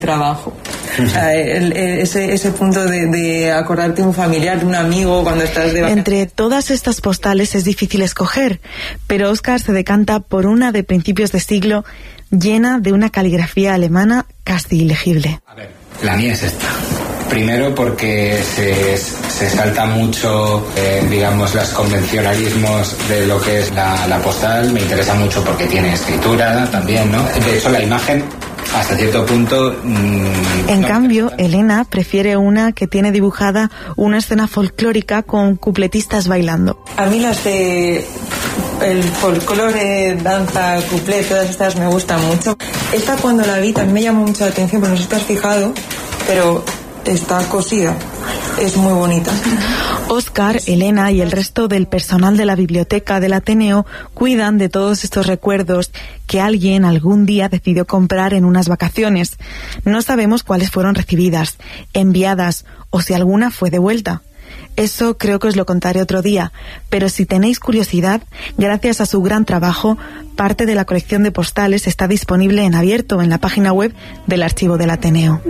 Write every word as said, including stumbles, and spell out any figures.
trabajo. O sea, el, el, ese, ese punto de, de acordarte de un familiar, de un amigo cuando estás de vacaciones. Entre todas estas postales es difícil escoger, pero Óscar se decanta por una de principios de siglo llena de una caligrafía alemana casi ilegible. A ver, la mía es esta. Primero porque se, se salta mucho, eh, digamos, los convencionalismos de lo que es la, la postal. Me interesa mucho porque tiene escritura también, ¿no? De hecho, la imagen, hasta cierto punto... Mmm, en no cambio, Elena prefiere una que tiene dibujada una escena folclórica con cupletistas bailando. A mí las de el folclore, danza, cuplé, todas estas me gustan mucho. Esta cuando la vi también me llamó mucho la atención, porque no sé si te has fijado, pero... está cosida, es muy bonita. Óscar, Elena y el resto del personal de la biblioteca del Ateneo cuidan de todos estos recuerdos que alguien algún día decidió comprar en unas vacaciones. No sabemos cuáles fueron recibidas, enviadas o si alguna fue devuelta. Eso creo que os lo contaré otro día, pero si tenéis curiosidad, gracias a su gran trabajo, parte de la colección de postales está disponible en abierto en la página web del Archivo del Ateneo.